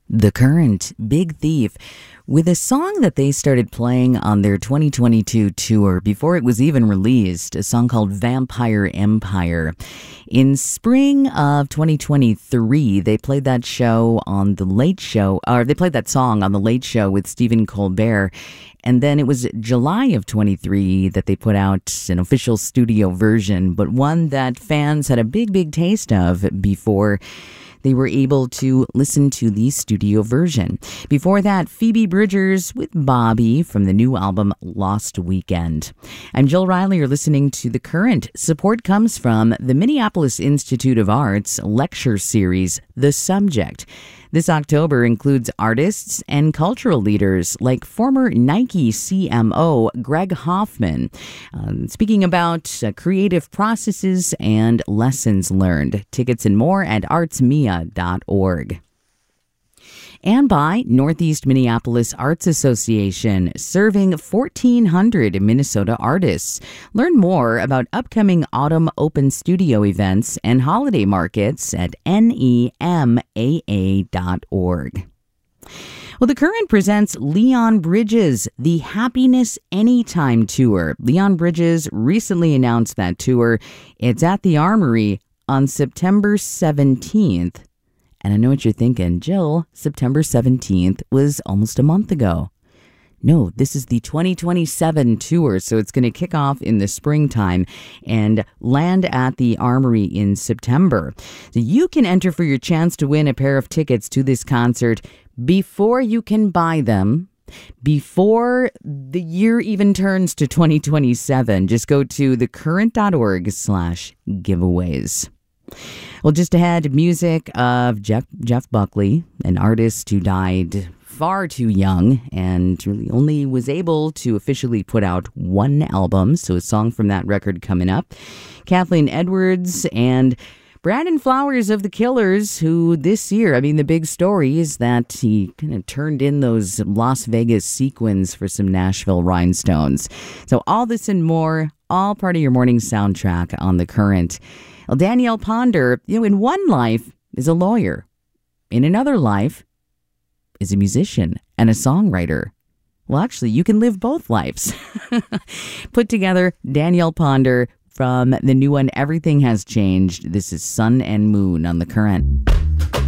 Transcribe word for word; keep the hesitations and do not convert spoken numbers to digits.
The Current, Big Thief, with a song that they started playing on their twenty twenty-two tour before it was even released, a song called Vampire Empire. In spring of twenty twenty-three, they played that show on The Late Show, or they played that song on The Late Show with Stephen Colbert. And then it was July of twenty-three that they put out an official studio version, but one that fans had a big, big taste of before they were able to listen to the studio version. Before that, Phoebe Bridgers with Bobby from the new album Lost Weekend. I'm Jill Riley. You're listening to The Current. Support comes from the Minneapolis Institute of Arts lecture series, The Subject. This October includes artists and cultural leaders like former Nike C M O Greg Hoffman, um, speaking about uh, creative processes and lessons learned. Tickets and more at arts mia dot org. And by Northeast Minneapolis Arts Association, serving fourteen hundred Minnesota artists. Learn more about upcoming autumn open studio events and holiday markets at N E M A A dot org. Well, The Current presents Leon Bridges, the Happiness Anytime Tour. Leon Bridges recently announced that tour. It's at the Armory on September seventeenth. And I know what you're thinking, Jill, September seventeenth was almost a month ago. No, this is the twenty twenty-seven tour, so it's going to kick off in the springtime and land at the Armory in September. So you can enter for your chance to win a pair of tickets to this concert before you can buy them, before the year even turns to twenty twenty-seven. Just go to thecurrent.org slash giveaways. Well, just ahead, music of Jeff, Jeff Buckley, an artist who died far too young and really only was able to officially put out one album. So a song from that record coming up. Kathleen Edwards and Brandon Flowers of The Killers, who this year, I mean, the big story is that he kind of turned in those Las Vegas sequins for some Nashville rhinestones. So all this and more, all part of your morning soundtrack on The Current. Well, Danielle Ponder, you know, in one life is a lawyer. In another life is a musician and a songwriter. Well, actually, you can live both lives. Put together, Danielle Ponder from the new one, Everything Has Changed. This is Sun and Moon on The Current.